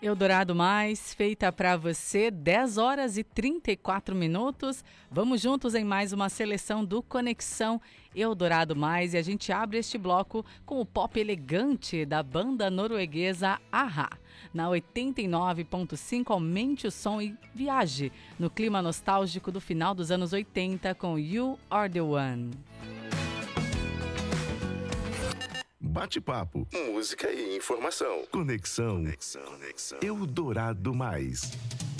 Eldorado Mais, feita para você, 10 horas e 34 minutos. Vamos juntos em mais uma seleção do Conexão Eldorado Mais e a gente abre este bloco com o pop elegante da banda norueguesa a-ha. Na 89.5, aumente o som e viaje no clima nostálgico do final dos anos 80 com You Are The One. Bate-papo, música e informação. Conexão Eldorado Mais.